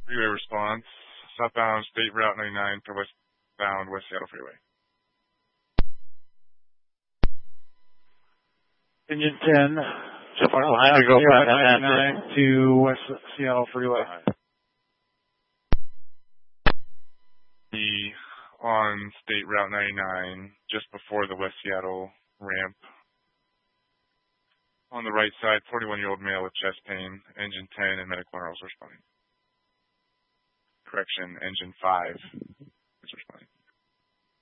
Freeway response. Southbound State Route 99 to westbound West Seattle Freeway. Engine 10. So far, I go 99 to West Seattle Freeway. On State Route 99, just before the West Seattle ramp. On the right side, 41-year-old male with chest pain. Engine 10 and medical are also responding. Correction, engine 5 is responding.